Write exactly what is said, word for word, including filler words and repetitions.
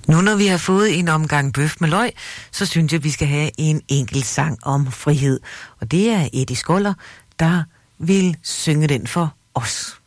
Nu når vi har fået en omgang bøf med løg, så synes jeg, vi skal have en enkelt sang om frihed. Og det er Eddie Skoller, der vil synge den for os.